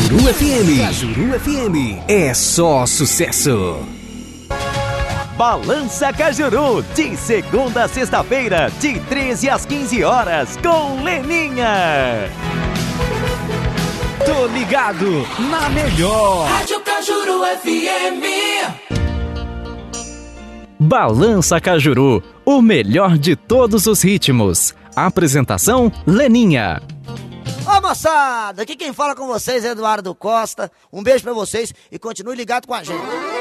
Cajuru FM. Cajuru FM. É só sucesso. Balança Cajuru, de segunda a sexta-feira, de 13 às 15 horas, com Leninha. Tô ligado na melhor. Rádio Cajuru FM. Balança Cajuru, o melhor de todos os ritmos. Apresentação, Leninha. Ô moçada, aqui quem fala com vocês é Eduardo Costa. Um beijo pra vocês e continue ligado com a gente.